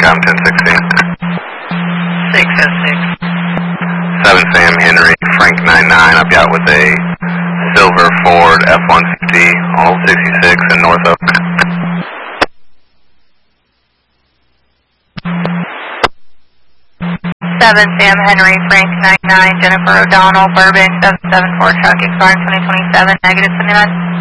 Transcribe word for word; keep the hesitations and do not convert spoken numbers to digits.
com ten sixteen. six oh six. seven Sam Henry, Frank nine nine. I've got with a silver Ford F one fifty, all sixty-six in North Oak. seven Sam Henry, Frank nine nine, Jennifer O'Donnell, Bourbon seven seven four truck, expiring twenty twenty-seven, negative seventy-nine.